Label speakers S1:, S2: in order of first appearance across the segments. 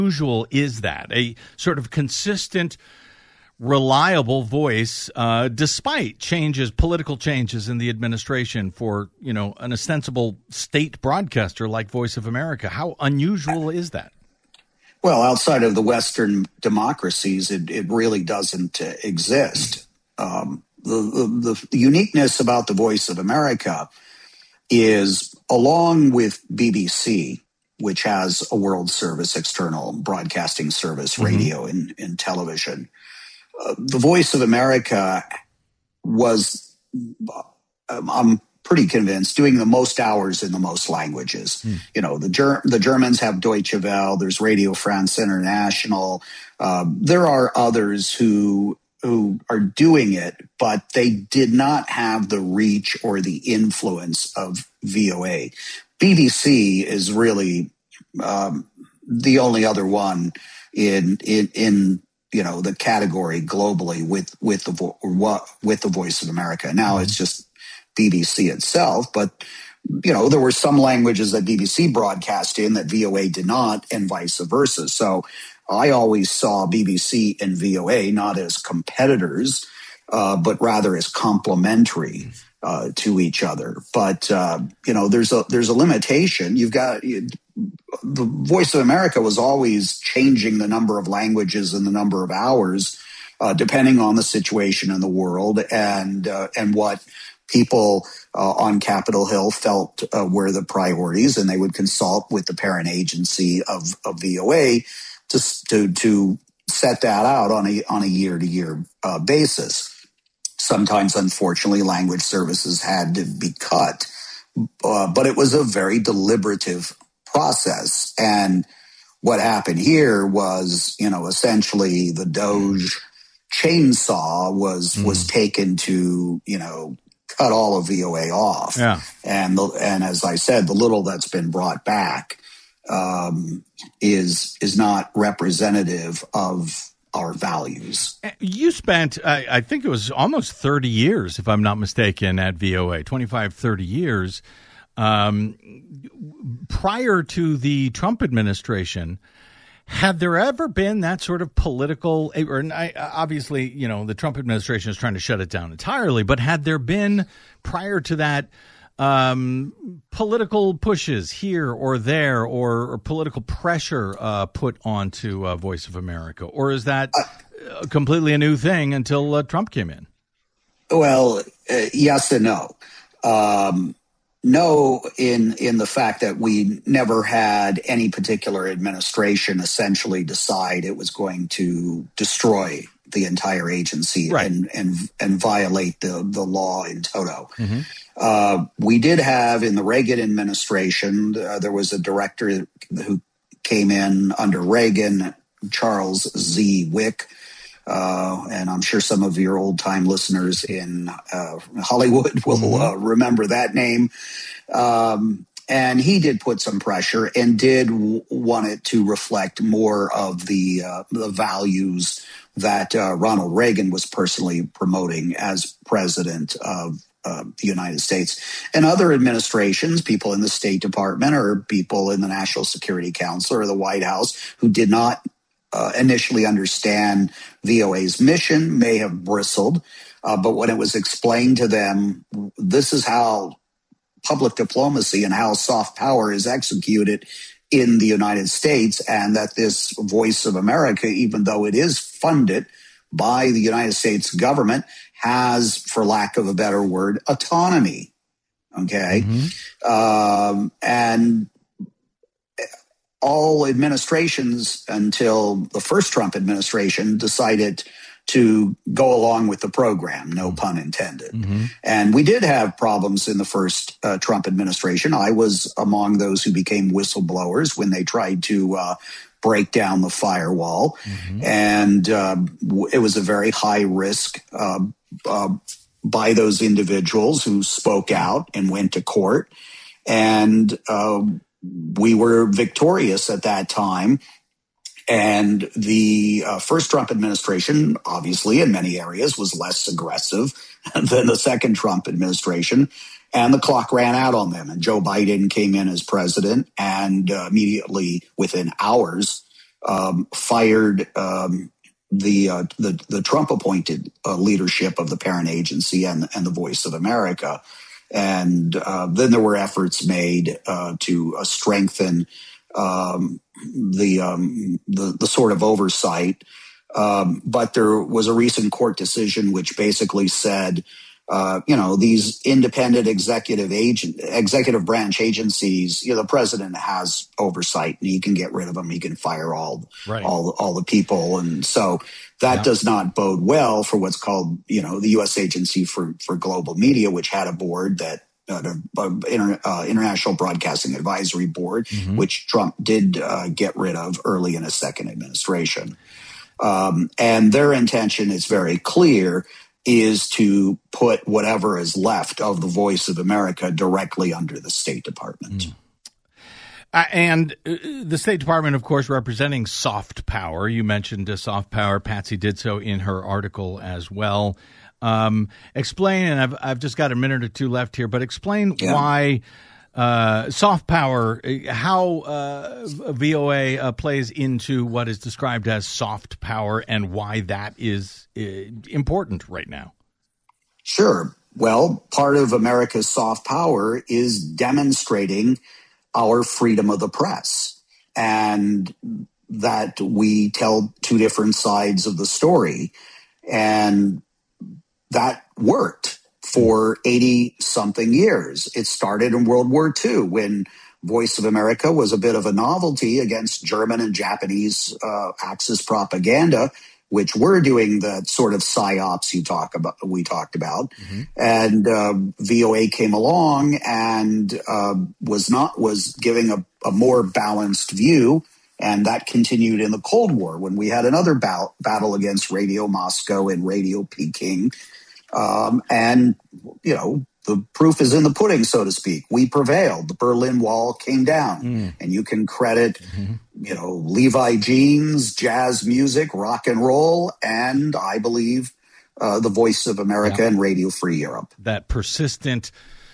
S1: unusual is that? A sort of consistent, reliable voice, despite political changes in the administration for, an ostensible state broadcaster like Voice of America. How unusual is that?
S2: Well, outside of the Western democracies, it really doesn't exist. The uniqueness about the Voice of America is, along with BBC, which has a world service, external broadcasting service, radio and television, the Voice of America was, I'm pretty convinced, doing the most hours in the most languages. The Germans have Deutsche Welle, there's Radio France International. There are others who are doing it, but they did not have the reach or the influence of VOA. BBC is really the only other one in the category globally with the Voice of America. Now it's just BBC itself, but there were some languages that BBC broadcast in that VOA did not, and vice versa. So I always saw BBC and VOA not as competitors, but rather as complementary to each other. But there's a limitation. The Voice of America was always changing the number of languages and the number of hours, depending on the situation in the world and what people on Capitol Hill felt were the priorities, and they would consult with the parent agency of VOA to set that out on a year-to-year basis. Sometimes, unfortunately, language services had to be cut, but it was a very deliberative process. And what happened here was, essentially the Doge chainsaw was taken to, cut all of VOA off. Yeah. And as I said, the little that's been brought back is not representative of our values.
S1: You spent, I think it was almost 30 years, if I'm not mistaken, at VOA, 25, 30 years. Prior to the Trump administration, had there ever been that sort of political, obviously, the Trump administration is trying to shut it down entirely, but had there been, prior to that, political pushes here or there, or political pressure put onto Voice of America? Or is that completely a new thing until Trump came in?
S2: Well, yes and no. No, in the fact that we never had any particular administration essentially decide it was going to destroy the entire agency, right, and violate the law in toto. Mm-hmm. We did have, in the Reagan administration, there was a director who came in under Reagan, Charles Z. Wick. And I'm sure some of your old-time listeners in Hollywood will remember that name. And he did put some pressure and did want it to reflect more of the values that Ronald Reagan was personally promoting as president of the United States. And other administrations, people in the State Department or people in the National Security Council or the White House who did not initially understand VOA's mission may have bristled, but when it was explained to them, this is how public diplomacy and how soft power is executed in the United States, and that this Voice of America, even though it is funded by the United States government, has, for lack of a better word, autonomy. Okay. Mm-hmm. And all administrations until the first Trump administration decided to go along with the program, no pun intended. Mm-hmm. And we did have problems in the first Trump administration. I was among those who became whistleblowers when they tried to break down the firewall. Mm-hmm. And it was a very high risk by those individuals who spoke out and went to court. And we were victorious at that time. And the first Trump administration, obviously, in many areas, was less aggressive than the second Trump administration. And the clock ran out on them. And Joe Biden came in as president, and immediately within hours, fired the Trump-appointed leadership of the parent agency and the Voice of America. And then there were efforts made to strengthen the sort of oversight. But there was a recent court decision which basically said, these independent executive branch agencies, the president has oversight and he can get rid of them. He can fire all the people. And so that does not bode well for what's called, the U.S. Agency for Global Media, which had a board that International Broadcasting Advisory Board, which Trump did get rid of early in his second administration. And their intention is very clear, is to put whatever is left of the Voice of America directly under the State Department.
S1: And the State Department, of course, representing soft power. You mentioned soft power. Patsy did so in her article as well. Explain, and I've just got a minute or two left here, but explain why soft power, how VOA plays into what is described as soft power and why that is important right now.
S2: Sure. Well, part of America's soft power is demonstrating our freedom of the press and that we tell two different sides of the story. And that worked for 80-something years. It started in World War II when Voice of America was a bit of a novelty against German and Japanese Axis propaganda, which were doing the sort of psyops we talked about. And VOA came along and was giving a more balanced view. And that continued in the Cold War when we had another battle against Radio Moscow and Radio Peking. And, the proof is in the pudding, so to speak. We prevailed. The Berlin Wall came down. And you can credit, Levi Jeans, jazz music, rock and roll, and I believe the Voice of America and Radio Free Europe.
S1: That persistent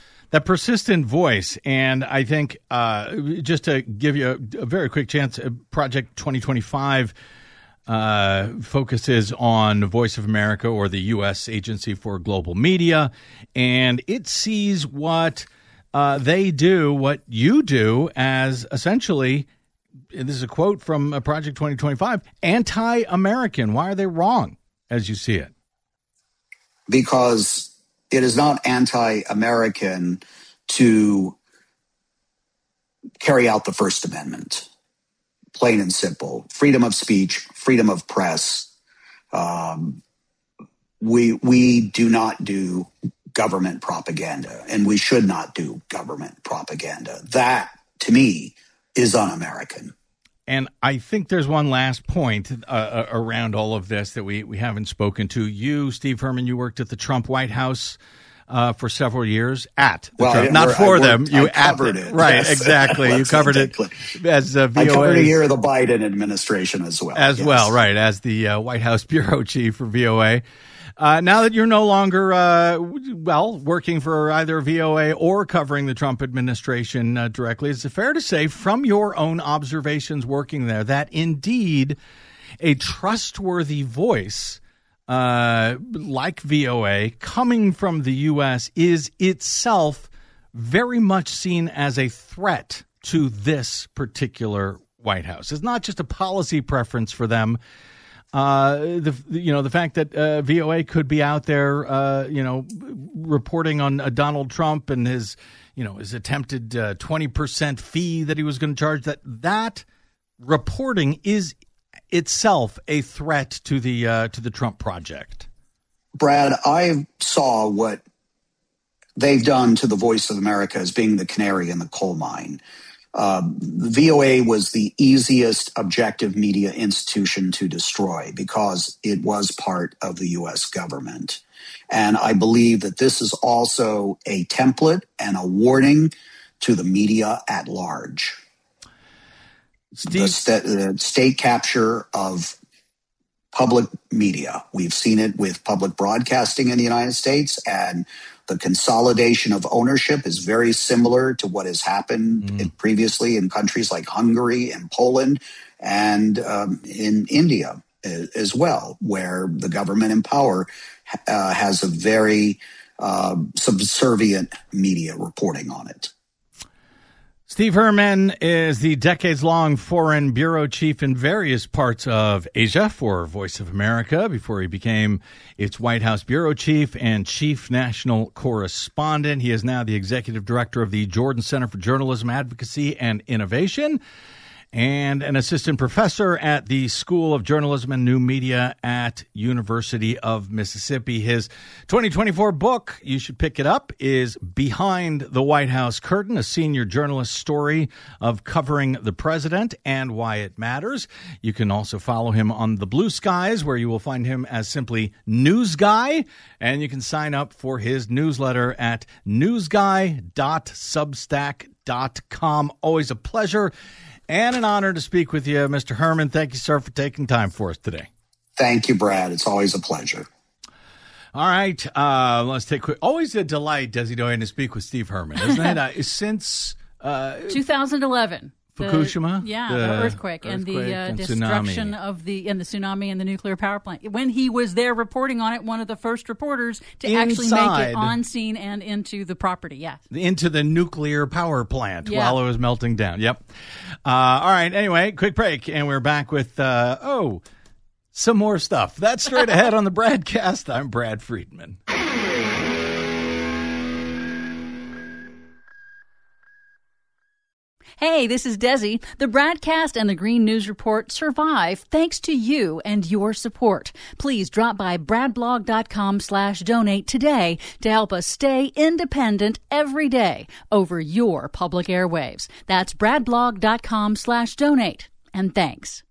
S1: voice. And I think just to give you a very quick chance, Project 2025 focuses on Voice of America, or the U.S. Agency for Global Media, and it sees what they do, what you do, as essentially, this is a quote from Project 2025, anti-American. Why are they wrong, as you see it?
S2: Because it is not anti-American to carry out the First Amendment. Plain and simple. Freedom of speech, freedom of press. We do not do government propaganda, and we should not do government propaganda. That, to me, is un-American.
S1: And I think there's one last point around all of this that we haven't spoken to. You, Steve Herman, you worked at the Trump White House for several years at the Trump, not for them. You
S2: covered it.
S1: Right,
S2: yes.
S1: exactly. You covered it as VOA.
S2: I covered a year of the Biden administration as well.
S1: Well, right, as the White House bureau chief for VOA. Now that you're no longer, working for either VOA or covering the Trump administration directly, is it fair to say, from your own observations working there, that indeed a trustworthy voice like VOA coming from the U.S. is itself very much seen as a threat to this particular White House? It's not just a policy preference for them. The fact that VOA could be out there, reporting on Donald Trump and his attempted 20% fee that he was going to charge, that reporting is itself a threat to the Trump project.
S2: Brad, I saw what they've done to the Voice of America as being the canary in the coal mine. VOA was the easiest objective media institution to destroy because it was part of the U.S. government. And I believe that this is also a template and a warning to the media at large.
S1: Steve?
S2: The state capture of public media. We've seen it with public broadcasting in the United States, and the consolidation of ownership is very similar to what has happened previously in countries like Hungary and Poland. and in India as well, where the government in power has a very subservient media reporting on it.
S1: Steve Herman is the decades-long foreign bureau chief in various parts of Asia for Voice of America before he became its White House bureau chief and chief national correspondent. He is now the executive director of the Jordan Center for Journalism Advocacy and Innovation and an assistant professor at the School of Journalism and New Media at University of Mississippi. His 2024 book, you should pick it up, is Behind the White House Curtain, a senior journalist story of covering the president and why it matters. You can also follow him on the Blue Skies, where you will find him as simply News Guy, and you can sign up for his newsletter at newsguy.substack.com. Always a pleasure and an honor to speak with you, Mr. Herman. Thank you, sir, for taking time for us today.
S2: Thank you, Brad. It's always a pleasure.
S1: All right. Let's take a quick. Always a delight, Desi Doyen, to speak with Steve Herman, isn't it? Since
S3: 2011.
S1: Fukushima?
S3: The earthquake and the destruction of the tsunami and the nuclear power plant. When he was there reporting on it, one of the first reporters to actually make it on scene and into the property, yes.
S1: Into the nuclear power plant while it was melting down. Yep. All right. Anyway, quick break, and we're back with, some more stuff. That's straight ahead on the BradCast. I'm Brad Friedman.
S3: Hey, this is Desi. The BradCast and the Green News Report survive thanks to you and your support. Please drop by bradblog.com/donate today to help us stay independent every day over your public airwaves. That's bradblog.com/donate. And thanks.